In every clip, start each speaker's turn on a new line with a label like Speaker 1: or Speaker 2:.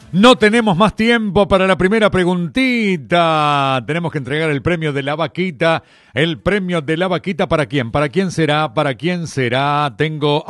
Speaker 1: No tenemos más tiempo para la primera preguntita. Tenemos que entregar el premio de la vaquita. El premio de la vaquita, ¿para quién? ¿Para quién será? ¿Para quién será? Tengo,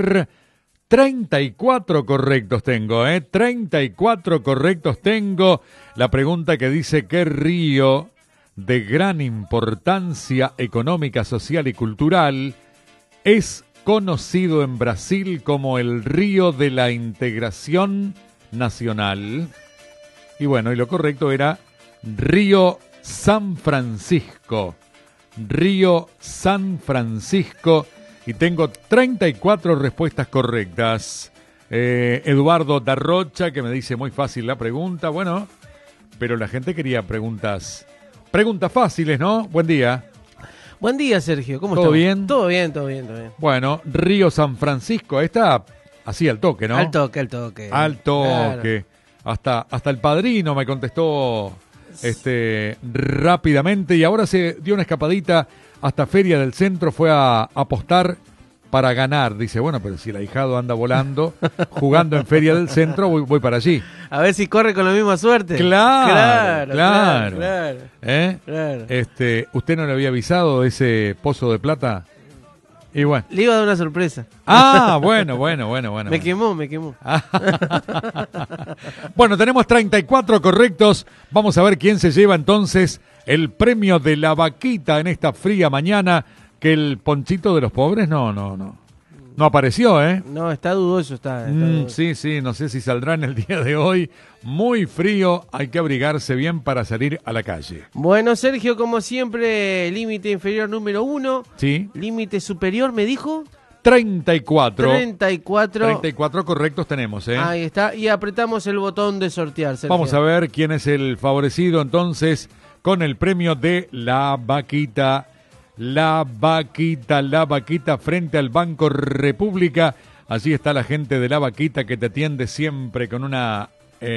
Speaker 1: 34 correctos tengo, 34 correctos tengo. La pregunta que dice, ¿qué río de gran importancia económica, social y cultural es conocido en Brasil como el río de la integración nacional? Y bueno, y lo correcto era Río San Francisco. Río San Francisco. Y tengo 34 respuestas correctas. Eduardo Darrocha, que me dice muy fácil la pregunta. Bueno, pero la gente quería preguntas fáciles, ¿no? Buen día.
Speaker 2: Buen día, Sergio. ¿Cómo
Speaker 1: ¿Todo
Speaker 2: estás?
Speaker 1: bien?
Speaker 2: Todo bien, todo bien, todo bien.
Speaker 1: Bueno, Río San Francisco, está así al toque, ¿no?
Speaker 2: Al toque, al toque.
Speaker 1: Al toque.
Speaker 2: Claro.
Speaker 1: Hasta el padrino me contestó rápidamente, y ahora se dio una escapadita hasta Feria del Centro, fue a apostar para ganar. Dice, bueno, pero si el ahijado anda volando, jugando en Feria del Centro, voy para allí.
Speaker 2: A ver si corre con la misma suerte.
Speaker 1: Claro.
Speaker 2: Claro.
Speaker 1: ¿Usted no le había avisado de ese pozo de plata? Y bueno.
Speaker 2: Le iba a dar una sorpresa.
Speaker 1: Ah, bueno.
Speaker 2: Me quemó.
Speaker 1: Bueno, tenemos 34 correctos. Vamos a ver quién se lleva entonces el premio de la vaquita en esta fría mañana. Que el ponchito de los pobres no apareció, ¿eh?
Speaker 2: No, está dudoso, está dudoso.
Speaker 1: Sí, no sé si saldrá en el día de hoy. Muy frío, hay que abrigarse bien para salir a la calle.
Speaker 2: Bueno, Sergio, como siempre, límite inferior número 1.
Speaker 1: Sí.
Speaker 2: Límite superior, ¿me dijo?
Speaker 1: 34.
Speaker 2: 34
Speaker 1: correctos tenemos, ¿eh?
Speaker 2: Ahí está, y apretamos el botón de sortear, Sergio.
Speaker 1: Vamos a ver quién es el favorecido entonces con el premio de la vaquita. La vaquita frente al Banco República. Allí está la gente de la vaquita que te atiende siempre con una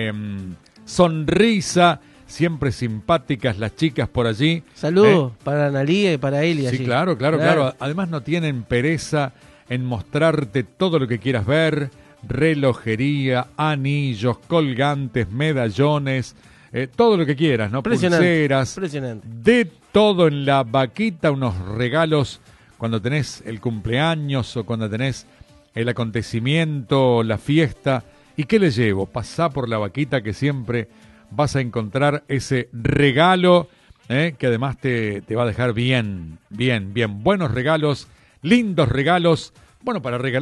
Speaker 1: sonrisa, siempre simpáticas las chicas por allí.
Speaker 2: Saludos para Analía y para Eli.
Speaker 1: Sí,
Speaker 2: allí.
Speaker 1: claro. Además no tienen pereza en mostrarte todo lo que quieras ver. Relojería, anillos, colgantes, medallones, todo lo que quieras, ¿no? Pulseras.
Speaker 2: Impresionante.
Speaker 1: De todo en la vaquita, unos regalos cuando tenés el cumpleaños o cuando tenés el acontecimiento, la fiesta. ¿Y qué le llevo? Pasá por la vaquita que siempre vas a encontrar ese regalo, que además te va a dejar bien. Buenos regalos, lindos regalos, bueno, para regalar.